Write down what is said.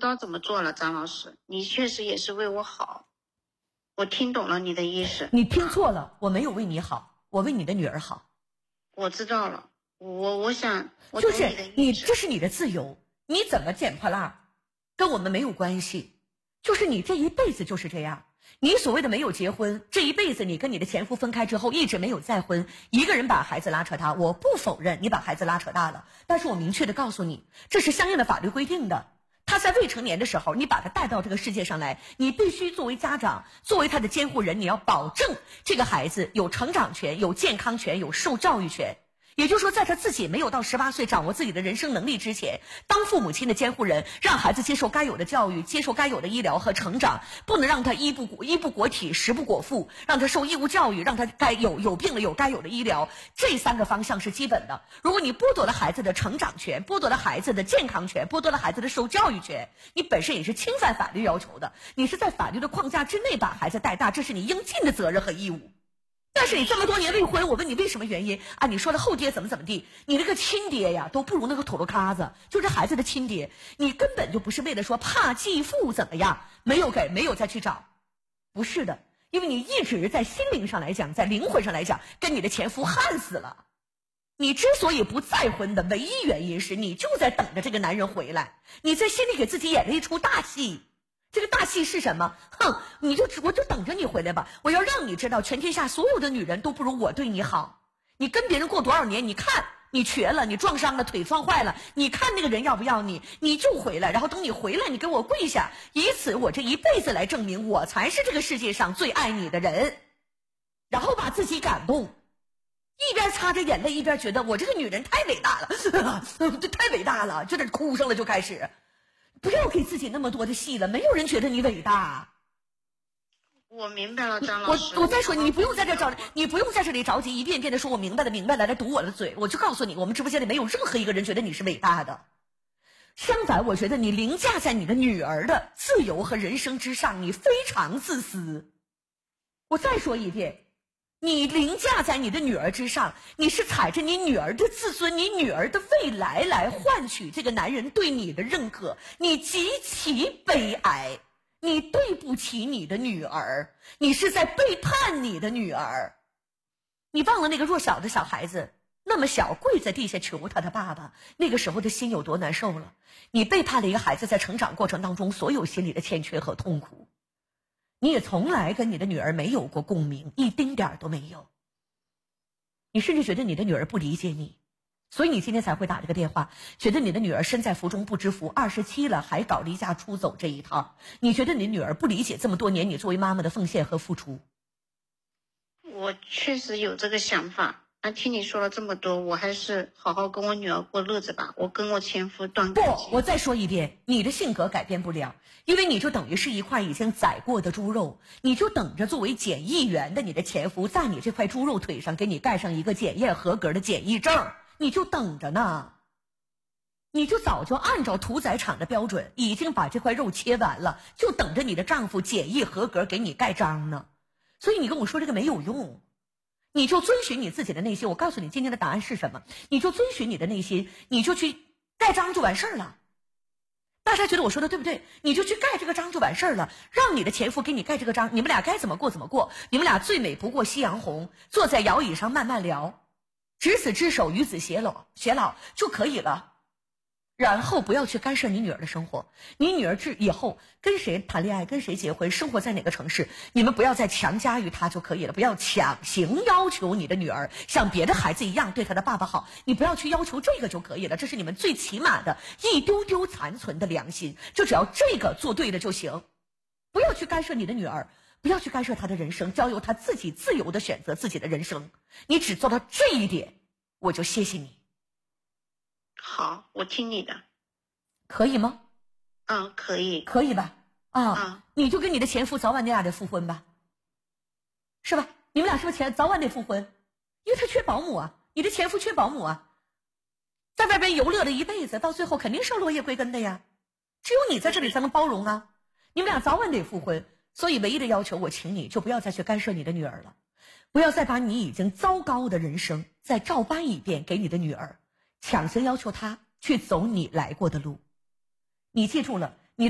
道怎么做了，张老师，你确实也是为我好，我听懂了你的意思。 你听错了，我没有为你好，我为你的女儿好。 我知道了，我想我就是懂你的意你， 思。 这是你的自由，你怎么捡破烂跟我们没有关系，就是你这一辈子就是这样。你所谓的没有结婚，这一辈子你跟你的前夫分开之后一直没有再婚，一个人把孩子拉扯大，我不否认你把孩子拉扯大了，但是我明确的告诉你，这是相应的法律规定的。他在未成年的时候，你把他带到这个世界上来，你必须作为家长，作为他的监护人，你要保证这个孩子有成长权、有健康权、有受教育权。也就是说，在他自己没有到18岁掌握自己的人生能力之前，当父母亲的监护人，让孩子接受该有的教育，接受该有的医疗和成长，不能让他衣不裹体，食不果腹，让他受义务教育，让他该有病了有该有的医疗，这3个方向是基本的。如果你剥夺了孩子的成长权，剥夺了孩子的健康权，剥夺了孩子的受教育权，你本身也是侵犯法律要求的，你是在法律的框架之内把孩子带大，这是你应尽的责任和义务。但是你这么多年未婚，我问你为什么原因啊？你说的后爹怎么地，你那个亲爹呀都不如那个土豆咖子，就这孩子的亲爹，你根本就不是为了说怕继父怎么样，没有再去找，不是的，因为你一直在心灵上来讲，在灵魂上来讲，跟你的前夫憾死了。你之所以不再婚的唯一原因是你就在等着这个男人回来，你在心里给自己演了一出大戏。这个大戏是什么？我就等着你回来吧！我要让你知道，全天下所有的女人都不如我对你好。你跟别人过多少年，你看你瘸了，你撞伤了，腿撞坏了，你看那个人要不要你，你就回来，然后等你回来，你给我跪下，以此我这一辈子来证明我才是这个世界上最爱你的人，然后把自己感动，一边擦着眼泪，一边觉得我这个女人太伟大了，太伟大了，就得哭上了，就开始。不要给自己那么多的戏了，没有人觉得你伟大。 我明白了，张老师。 我再说，你不用在这里着急，一遍遍的说我明白了，来堵我的嘴。我就告诉你，我们直播间里没有任何一个人觉得你是伟大的。相反，我觉得你凌驾在你的女儿的自由和人生之上，你非常自私。我再说一遍，你凌驾在你的女儿之上，你是踩着你女儿的自尊，你女儿的未来来换取这个男人对你的认可，你极其悲哀，你对不起你的女儿，你是在背叛你的女儿。你忘了那个弱小的小孩子，那么小，跪在地下求他的爸爸，那个时候的心有多难受了。你背叛了一个孩子在成长过程当中所有心理的欠缺和痛苦，你也从来跟你的女儿没有过共鸣，一丁点儿都没有。你甚至觉得你的女儿不理解你，所以你今天才会打这个电话，觉得你的女儿身在福中不知福，27了还搞离家出走这一套，你觉得你女儿不理解这么多年你作为妈妈的奉献和付出。 我确实有这个想法，听你说了这么多，我还是好好跟我女儿过日子吧。我跟我前夫断感情。 不，我再说一遍，你的性格改变不了，因为你就等于是一块已经宰过的猪肉，你就等着作为检疫员的你的前夫在你这块猪肉腿上给你盖上一个检验合格的检疫证，你就等着呢。你就早就按照屠宰场的标准已经把这块肉切完了，就等着你的丈夫检疫合格给你盖章呢。所以你跟我说这个没有用，你就遵循你自己的内心。我告诉你今天的答案是什么，你就遵循你的内心，你就去盖章就完事儿了。大家觉得我说的对不对？你就去盖这个章就完事儿了，让你的前夫给你盖这个章，你们俩该怎么过怎么过，你们俩最美不过夕阳红，坐在摇椅上慢慢聊，执子之手与子偕老就可以了。然后不要去干涉你女儿的生活，你女儿以后跟谁谈恋爱，跟谁结婚，生活在哪个城市，你们不要再强加于她就可以了，不要强行要求你的女儿像别的孩子一样对她的爸爸好，你不要去要求这个就可以了，这是你们最起码的一丢丢残存的良心，就只要这个做对了就行。不要去干涉你的女儿，不要去干涉她的人生，交由她自己自由的选择自己的人生，你只做到这一点，我就谢谢你。 好，我听你的。 可以吗？ 可以。 可以吧？你就跟你的前夫早晚你俩得复婚吧，是吧？你们俩是不是早晚得复婚？因为他缺保姆啊，你的前夫缺保姆啊，在外边游乐了一辈子，到最后肯定是落叶归根的呀。只有你在这里才能包容啊。你们俩早晚得复婚，所以唯一的要求，我请你就不要再去干涉你的女儿了，不要再把你已经糟糕的人生再照搬一遍给你的女儿，强行要求她去走你来过的路。你记住了，